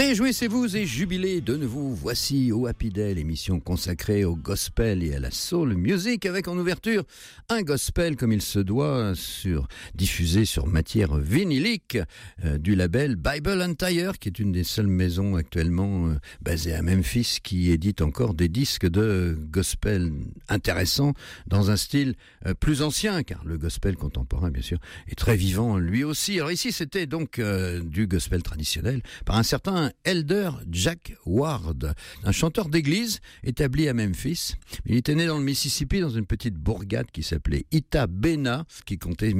Réjouissez-vous et jubilez de nouveau. Voici au Happy Day, l'émission consacrée au gospel et à la soul music, avec en ouverture un gospel comme il se doit, diffusé sur matière vinylique du label Bible and Tire, qui est une des seules maisons actuellement basées à Memphis qui édite encore des disques de gospel intéressants dans un style plus ancien, car le gospel contemporain, bien sûr, est très vivant lui aussi. Alors ici, c'était donc du gospel traditionnel par un certain Elder Jack Ward, un chanteur d'église établi à Memphis. Il était né dans le Mississippi, dans une petite bourgade qui s'appelait Itta Bena, qui comptait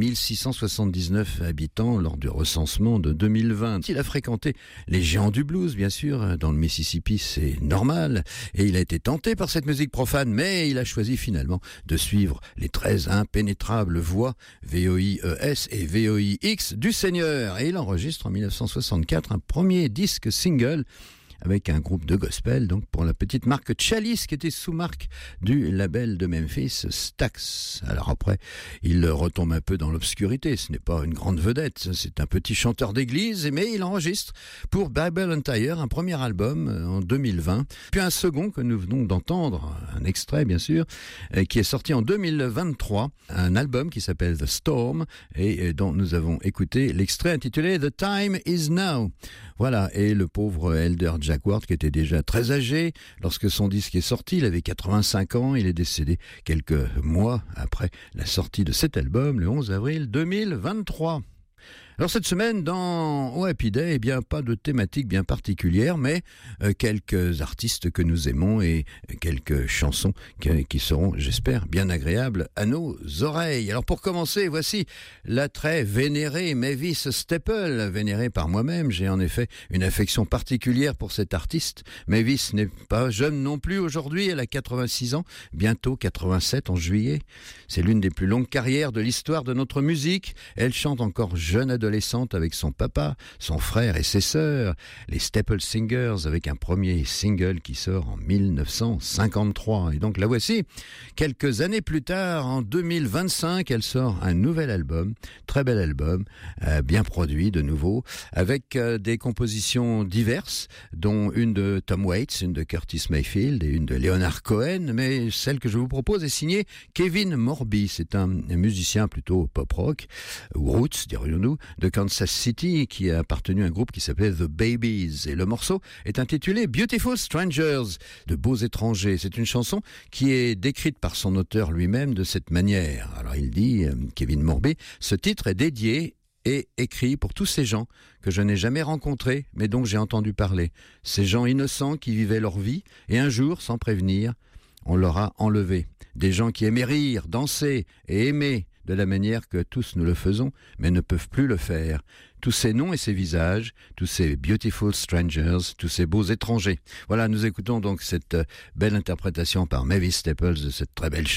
1679 habitants lors du recensement de 2020. Il a fréquenté les géants du blues, bien sûr, dans le Mississippi, c'est normal, et il a été tenté par cette musique profane, mais il a choisi finalement de suivre les très impénétrables voix VOIES et VOIX du Seigneur, et il enregistre en 1964 un premier disque single avec un groupe de gospel, donc pour la petite marque Chalice, qui était sous-marque du label de Memphis, Stax. Alors après, il retombe un peu dans l'obscurité, ce n'est pas une grande vedette, c'est un petit chanteur d'église, mais il enregistre pour Bible and Tire un premier album en 2020, puis un second que nous venons d'entendre, un extrait bien sûr, qui est sorti en 2023, un album qui s'appelle The Storm, et dont nous avons écouté l'extrait intitulé The Time Is Now. Voilà, et le pauvre Elder Jack Ward, qui était déjà très âgé lorsque son disque est sorti, il avait 85 ans, il est décédé quelques mois après la sortie de cet album, le 11 avril 2023. Alors cette semaine, dans Happy Day, eh bien pas de thématique bien particulière, mais quelques artistes que nous aimons et quelques chansons qui seront, j'espère, bien agréables à nos oreilles. Alors pour commencer, voici la très vénérée Mavis Staples, vénérée par moi-même. J'ai en effet une affection particulière pour cet artiste. Mavis n'est pas jeune non plus aujourd'hui, elle a 86 ans, bientôt 87 en juillet. C'est l'une des plus longues carrières de l'histoire de notre musique. Elle chante encore jeune adolescente avec son papa, son frère et ses sœurs, les Staple Singers, avec un premier single qui sort en 1953. Et donc la voici, quelques années plus tard, en 2025, elle sort un nouvel album, très bel album, bien produit de nouveau, avec des compositions diverses, dont une de Tom Waits, une de Curtis Mayfield et une de Leonard Cohen, mais celle que je vous propose est signée Kevin Morby. C'est un musicien plutôt pop-rock, ou roots, dirions-nous, de Kansas City, qui a appartenu à un groupe qui s'appelait The Babies. Et le morceau est intitulé Beautiful Strangers, de beaux étrangers. C'est une chanson qui est décrite par son auteur lui-même de cette manière. Alors il dit, Kevin Morby, ce titre est dédié et écrit pour tous ces gens que je n'ai jamais rencontrés, mais dont j'ai entendu parler. Ces gens innocents qui vivaient leur vie, et un jour, sans prévenir, on leur a enlevé. Des gens qui aimaient rire, danser et aimer, de la manière que tous nous le faisons, mais ne peuvent plus le faire. Tous ces noms et ces visages, tous ces beautiful strangers, tous ces beaux étrangers. Voilà, nous écoutons donc cette belle interprétation par Mavis Staples de cette très belle chanson.